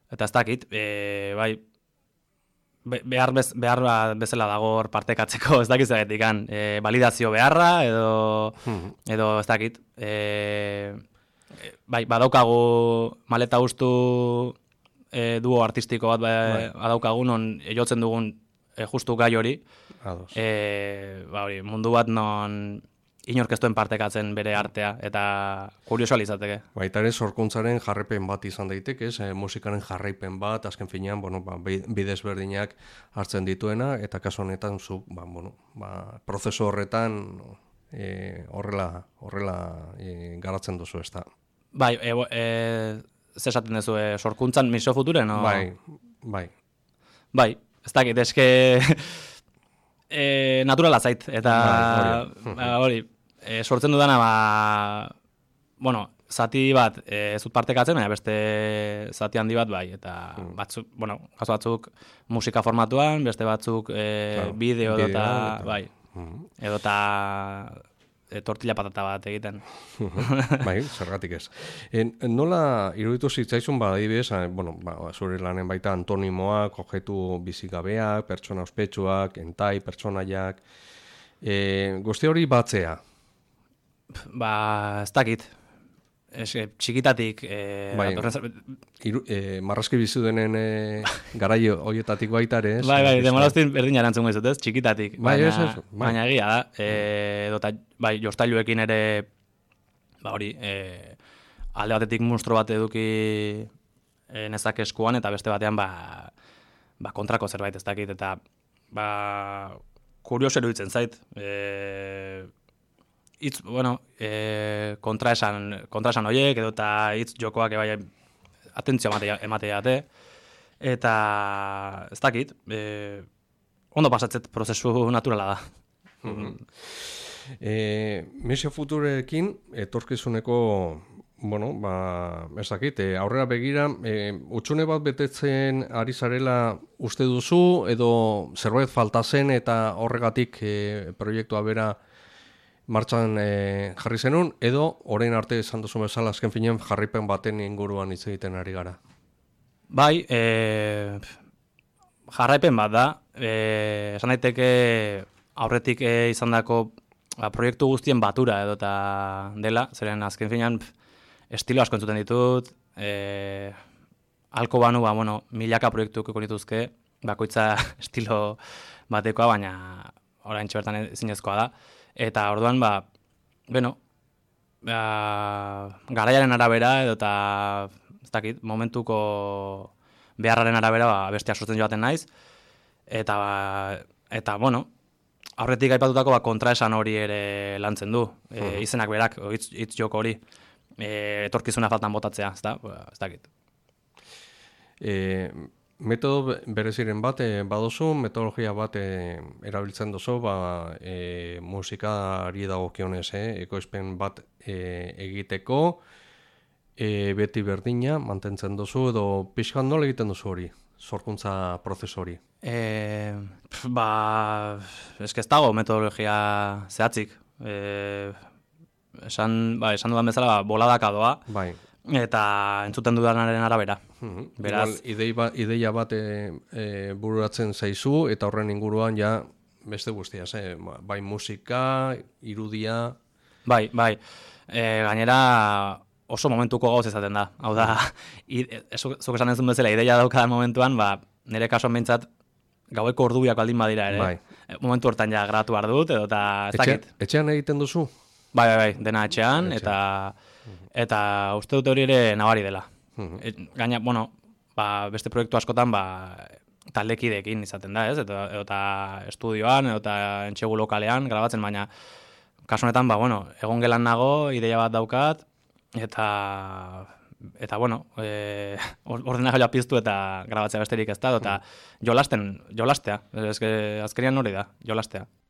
Eta ez dakit, bai, behar bezala dago hor partekatzeko, ez dakit zergetikan, validazio beharra, edo ez dakit, bai, badaukagu maleta ustu duo artistiko bat badaukagu, non jotzen dugun justu gai hori, mundu bat non inork ez duen partekatzen bere artea, eta kuriosoa izateke. Baita ere, sorkuntzaren jarraipen bat izan daiteke, musikaren jarraipen bat, azken finean, bidez berdinak hartzen dituena, eta kasu honetan zuk, prozesu horretan horrela garatzen duzu, ez da. Bai, zesaten duzu, sorkuntzan Misio Futuren? Bai. Bai, ez dakit, eske naturala zait, eta hori, sortzen dudana, zati bat ez dut partekatzen, baina beste zati handi bat bai, eta batzuk, kasu batzuk musika formatuan, beste batzuk bideo edota, bai, edota tortilla patata bat egiten. Bai, zergatik ez. Nola iruditu zitzaizun adibidez, zure lanen baita antonimoak, objektu bizigabeak, pertsona ospetsuak, entai, pertsonaiak, guzti hori batzea? Ez dakit. Txikitatik... Marrazki bizu denen garai horietatik baita ere, ez? Bai, demoroztin berdin erantzun guztut, ez? Txikitatik. Baina egia da. Edota, jostailuekin ere, alde batetik munstro bat eduki nezak eskuan, eta beste batean, kontrako zerbait ez dakit, eta, kurioso eruditzen zait. Itz, kontraesan horiek, edo eta hitz jokoak atentzio emateate, eta ez dakit, ondo pasatzet prozesu naturala da. Misio Futurekin, etorkizuneko, ez dakit, aurrera begira, utxune bat betetzen ari zarela uste duzu, edo zerbait falta zen eta horregatik proiektua bera martxan jarri zenun, edo orain arte esan duzu bezala azken finean jarripen baten inguruan hitz egiten ari gara? Bai, jarraipen bat da, esan daiteke aurretik izandako proiektu guztien batura edo eta dela, zeren azken finean estilo asko entzuten ditut, halko banu, milaka proiektuk ikonituzke, bakoitza estilo batekoa, baina orain txobertan ezinezkoa da. Eta orduan, garaiaren arabera, edo eta, ez dakit, momentuko beharraren arabera, bestia sortzen joaten naiz, eta, aurretik aipatutako kontraesan hori ere lantzen du, izenak berak, hitz joko hori, etorkizuna faltan botatzea, ez dakit. Metodo bereziren bat baduzu, metodologia bat erabiltzen duzu, musikari dagokionez, ekoizpen bat egiteko, beti berdina mantentzen duzu, edo pixkan nola egiten duzu hori, sorkuntza prozesu hori? Ez dago metodologia zehatzik. Esan dudan bezala, boladaka doa. Bai. Eta entzuten dudanaren arabera. Beraz, ideia bat bururatzen zaizu, eta horren inguruan ja beste guztia, bai musika, irudia... Bai. Gainera oso momentuko gauz izaten da. Hau da, zuk esan entzun bezala, ideia daukadan momentuan, nire kasuan behintzat gaueko ordubiak baldin badira ere. Bai. Momentu hortan ja grabatu behar dut, edo eta ez dakit. Etxean egiten duzu? Bai, dena etxean, eta uste dute hori ere nabari dela. Gaina, beste proiektu askotan, taldekideekin izaten da, ez? Eta estudioan, eta entxegu lokalean, grabatzen, baina kasu honetan, egon gelan nago, ideia bat daukat, eta ordenagailoa piztu eta grabatzea besterik ez da, eta jolastea. Azkenian hori da, jolastea.